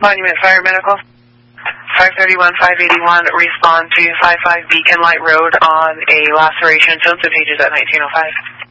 Monument Fire Medical. 531, 581, respond to 55 Beacon Light Road on a laceration, filter pages at 1905.